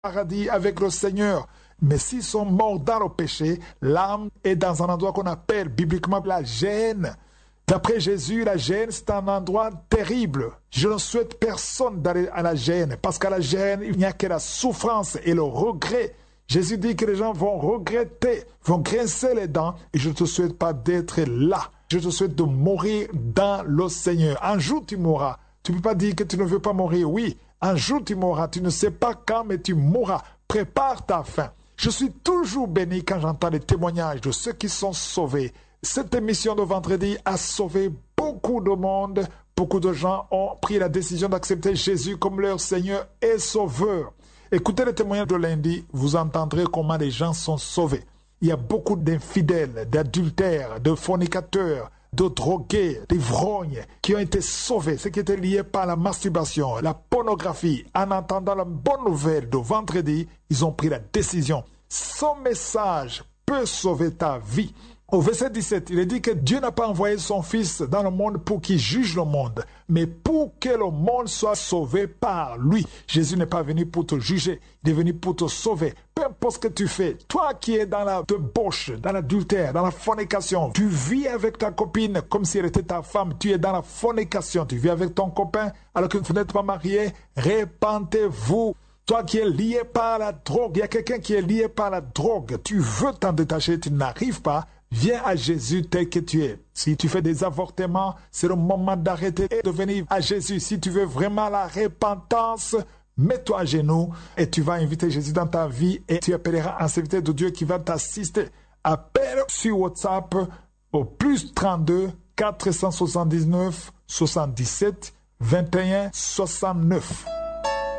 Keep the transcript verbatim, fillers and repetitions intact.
paradis avec le Seigneur. Mais s'ils sont morts dans le péché, l'âme est dans un endroit qu'on appelle bibliquement la gêne. D'après Jésus, la gêne, c'est un endroit terrible. Je ne souhaite personne d'aller à la gêne, parce qu'à la gêne, il n'y a que la souffrance et le regret. Jésus dit que les gens vont regretter, vont grincer les dents, et je ne te souhaite pas d'être là. Je te souhaite de mourir dans le Seigneur. Un jour, tu mourras. Tu ne peux pas dire que tu ne veux pas mourir. Oui, un jour, tu mourras. Tu ne sais pas quand, mais tu mourras. Prépare ta fin. Je suis toujours béni quand j'entends les témoignages de ceux qui sont sauvés. Cette émission de vendredi a sauvé beaucoup de monde. Beaucoup de gens ont pris la décision d'accepter Jésus comme leur Seigneur et Sauveur. Écoutez les témoignages de lundi, vous entendrez comment les gens sont sauvés. Il y a beaucoup d'infidèles, d'adultères, de fornicateurs, de drogués, d'ivrognes qui ont été sauvés, ce qui était lié par la masturbation, la pornographie. En entendant la bonne nouvelle de vendredi, ils ont pris la décision. Son message peut sauver ta vie. Au verset dix-sept, il est dit que Dieu n'a pas envoyé son Fils dans le monde pour qu'il juge le monde, mais pour que le monde soit sauvé par lui. Jésus n'est pas venu pour te juger, il est venu pour te sauver. Peu importe ce que tu fais, toi qui es dans la débauche, dans l'adultère, dans la fornication, tu vis avec ta copine comme si elle était ta femme, tu es dans la fornication, tu vis avec ton copain alors que vous n'êtes pas marié, répentez-vous. Toi qui es lié par la drogue, il y a quelqu'un qui est lié par la drogue, tu veux t'en détacher, tu n'arrives pas. Viens à Jésus tel que tu es. Si tu fais des avortements, c'est le moment d'arrêter et de venir à Jésus. Si tu veux vraiment la repentance, mets-toi à genoux et tu vas inviter Jésus dans ta vie et tu appelleras un serviteur de Dieu qui va t'assister. Appelle sur WhatsApp au plus trente-deux quatre cent soixante-dix-neuf soixante-dix-sept vingt et un soixante-neuf.